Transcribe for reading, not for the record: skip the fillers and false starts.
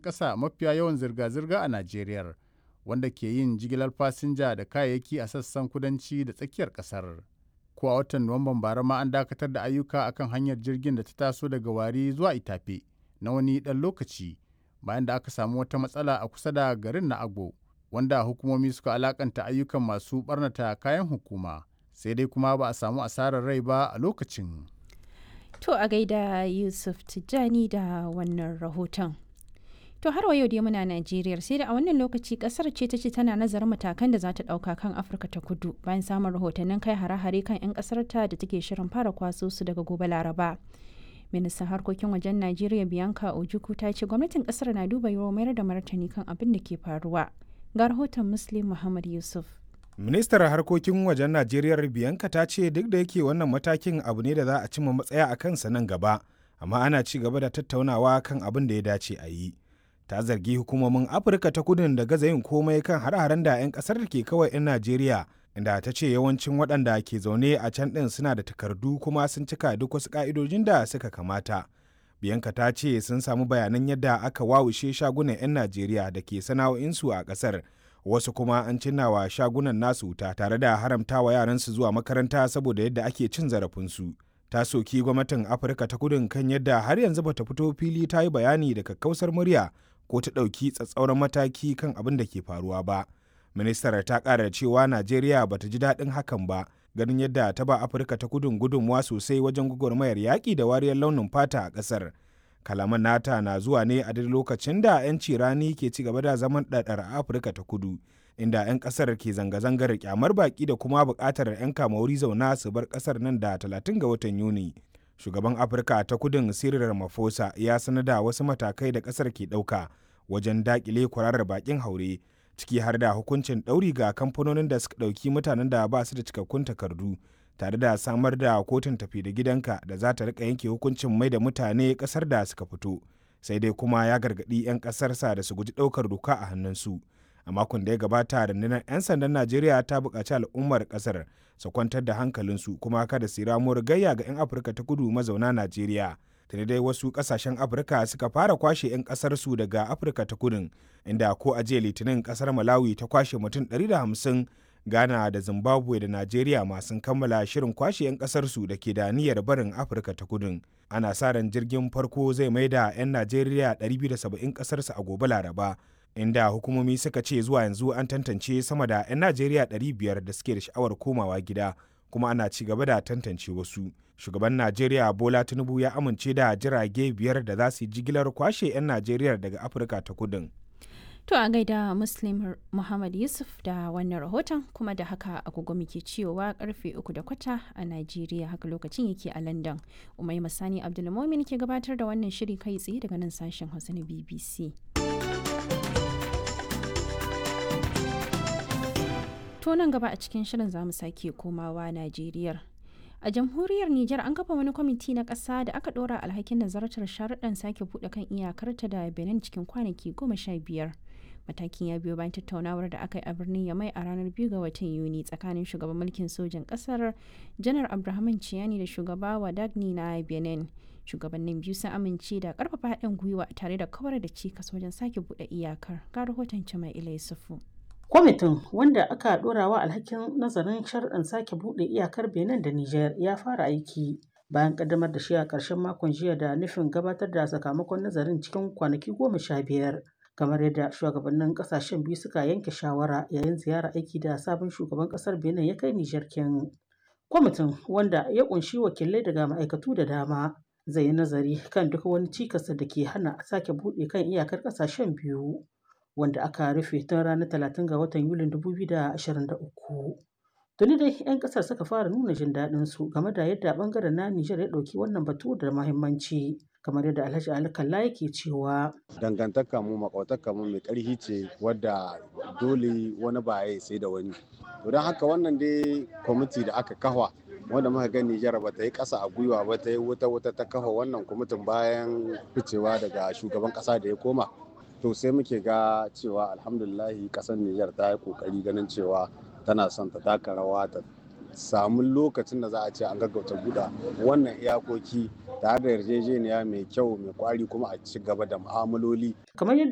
ƙasa mafiya yawan zirga-zirga a Najeriya, wanda ke yin jigilar fasinja da kayayyaki a sassan kudanci da tsakiyar ƙasar. Ko a watan Nuwamban bara ma an dakatar da ayyuka akan hanyar jirgin da ta taso daga Wari zuwa Itafe na wani ɗan lokaci bayan da aka samu wata matsala a kusa da garin na Agbo, wanda hukumomi suka alakanta ayyukan masu ɓarnata kayan hukuma. Sai dai kuma ba a samu asarar rai ba a lokacin. To a gaida Yusuf Tijjani da wannan rahoton. To har wa yau dai muna Najeriya, sai da a wannan lokaci kasar ce ta ce tana nazarin matakan da za ta ɗauka kan Afirka ta Kudu bayan samun rahotannin kai hare-hare kan 'yan ƙasar ta da take shirin fara kwaso su daga gobe Laraba. Ministan harkokin wajen Najeriya Bianca Ojukwu ta ce gwamnatin kasar na duba yiwuwar mayar da martani kan abin da ke faruwa. Ga rahoton Muslim Muhammad Yusuf. Ministar harkokin wajen Najeriya Bianca ta ce duk da yake wannan matakin abu ne da za a cimma matsaya a kansa nan gaba, amma ana ci gaba da tattaunawa kan abin da ya dace a yi. Ta zargi hukumomin Afirka ta Kudun da gaza yin komai kan har-haren da 'yan kasar ke kawai 'yan Najeriya, inda ta ce yawancin waɗanda ke zaune a can ɗin suna da takardu kuma sun cika duk wasu ƙa'idojin da suka kamata. Bianca ta ce sun samu bayanan yadda aka wawushe shagunan 'yan Najeriya da ke sana'o'insu a ƙasar. Wasu kuma an cinnawa shagunan nasu wuta tare da haramtawa yaransu zuwa makaranta saboda yadda ake cin zarafinsu. Ta soki gwamnatin Afirka ta Kudun kan yadda har yanzu bata fito fili ta yi bayani da kakkausar murya ko ta ɗauki tsatsauran mataki kan abin da ke faruwa ba. Ministar ta ƙara da cewa Najeriya bata ji daɗin hakan ba, ganin yadda ta ba Afirka ta Kudun gudunmuwa sosai wajen gwagwarmayar yaƙi da wariyar launin fata a ƙasar. Kalaman nata na zuwa ne a duk lokacin da 'yanci rani ke ci gaba da zaman ɗaɗar a Afirka ta Kudu, inda 'yan ƙasar ke zanga-zangar kyamar baƙi da kuma buƙatar 'yan kamauri zauna su bar ƙasar nan da 30 ga watan Yuni. Shugaban Afirka ta Kudun Cyril Ramaphosa ya sanar da wasu matakai da ƙasar ke ɗauka wajen daƙile kwararar baƙin haure, ciki har da hukuncin ɗauri ga kamfanonin da suka ɗauki mutanen da ba su da cikakkun takardu, tare da samar da kotun tafi da gidanka da za ta rika yanke hukuncin mai da mutane kasar da suka fito. Sai dai kuma ya gargaɗi 'yan ƙasarsa da su guji ɗaukar doka a hannunsu. A makon da ya gabata, rundunar 'yan sandan Najeriya ta buƙaci al'ummar ƙasar su kwantar da hankalinsu kuma kada su ramuwar gayya ga 'yan Afirka ta Kudu mazauna Najeriya. Tare dai wasu ƙasashen Afirka suka fara kwashe 'yan ƙasarsu daga Afirka ta Kudun, inda ko a jiya Litinin ƙasar Malawi ta kwashe mutum 150, Ghana da Zimbabwe da Najeriya masu kammala shirin kwashe 'yan ƙasarsu da ke da niyyar barin Afirka ta Kudun. Ana sa ran jirgin farko zai mai da 'yan Najeriya 270 ƙasarsu a gobe Laraba, inda hukumomi suka ce zuwa yanzu an tantance sama da 'yan Najeriya 500 da suke da sha'awar komawa gida, kuma ana ci gaba da tantance wasu. Shugaban Najeriya Bola Tinubu ya amince da jirage 5 da za su yi jigilar kwashe 'yan Najeriya daga Afirka ta Kudun. To a gaida Muslim Muhammad Yusuf da wannan rahoton, kuma da haka agogo muke cewa karfe 3:15 a Najeriya, haka lokacin yake a London. Umai Masani Abdulmumin ke gabatar da wannan shiri kai tsaye daga nan sashen Hausa na BBC. To nan gaba a cikin shirin zamu sake komawa Najeriya. A jamhuriyar Nijar an kafa wani kwamiti na ƙasa da aka ɗora alhakin nazartar sharuɗan sake buɗe kan iyakarta da Benin cikin kwanaki 15. Matakin ya biyo bayan tattaunawar da aka yi a birnin Yamai a ranar 2 ga watan Yuni tsakanin shugaban mulkin sojan ƙasar Janar Abdurrahman Chiani da shugaba Wadagni na Benin. Shugabannin biyu sun amince da ƙarfafa haɗin gwiwa tare da kawar da cikas wajen sake buɗe iyakar. Ga rahoton Jama'ila Yusufu. Kwamitin, wanda aka ɗorawa alhakin nazarin sharuɗan sake buɗe iyakar Benin da Nijar, ya fara aiki bayan ƙaddamar da shi a ƙarshen makon jiya da nufin gabatar da sakamakon nazarin cikin kwanaki 15, kamar yadda shugabannin ƙasashen biyu suka yanke shawara yayin ziyarar aiki da sabon shugaban ƙasar Benin ya kai Nijar kin. Kwamitin, wanda ya ƙunshi wakilai daga ma'aikatu da dama, zai yi nazari kan duk wani cikas da ke hana sake buɗe kan iyakar ƙasashen biyu, wanda aka rufe tun ranar 30 ga watan Yulin 2023. Tuni dai 'yan ƙasar suka fara nuna jin daɗin su game da yadda ɓangaren na Nijar ya ɗauki wannan batu da muhimmanci, kamar yadda Alhaji Ali Kalla yake cewa. Dangantaka mu makwataka mu mai ƙarfi ce wadda dole wani ba ya sai da wani. To don haka wannan dai kwamiti da aka kafa wanda muka ga Nijar ba ta yi ƙasa a gwiwa ba, ta yi wuta ta kafa wannan kwamitin bayan ficewa daga shugaban ƙasa da ya koma. To sai muke ga cewa alhamdulillahi ƙasar Nijar ta yi ƙoƙari ganin cewa tana son ta taka rawa ta samu lokacin da za a ce an gaggauta buɗe wannan iyakoki tare da yarjejeniya mai kyau mai kwari kuma a ci gaba da mu'amaloli. Kamar yadda